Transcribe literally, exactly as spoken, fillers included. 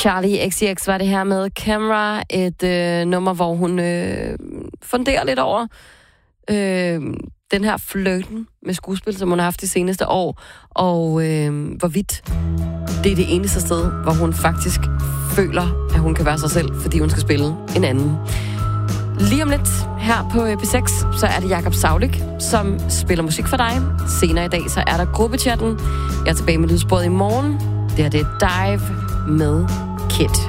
Charlie X C X var det her med Camera, et øh, nummer, hvor hun øh, funderer lidt over øh, den her flirten med skuespil, som hun har haft de seneste år, og øh, hvorvidt det er det eneste sted, hvor hun faktisk føler, at hun kan være sig selv, fordi hun skal spille en anden. Lige om lidt her på P seks, så er det Jakob Saulik, som spiller musik for dig. Senere i dag, så er der gruppechatten. Jeg er tilbage med lydsporet i morgen. Det her det er Dive med Kid.